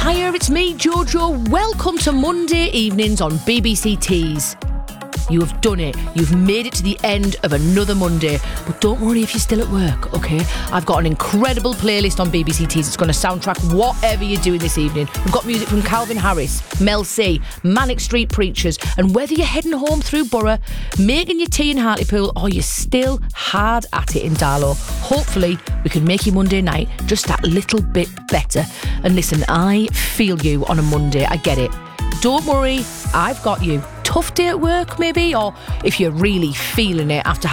Hiya, it's me, Jojo. Welcome to Monday evenings on BBC Tees. You have done it. You've made it to the end of another Monday. But don't worry if you're still at work, okay? I've got an incredible playlist on BBC Tees. It's going to soundtrack whatever you're doing this evening. We've got music from Calvin Harris, Mel C, Manic Street Preachers, and whether you're heading home through Borough, making your tea in Hartlepool, or you're still hard at it in Darlow, hopefully we can make your Monday night just that little bit better. And listen, I feel you on a Monday. I get it. Don't worry, I've got you. Tough day at work, maybe? Or if you're really feeling it after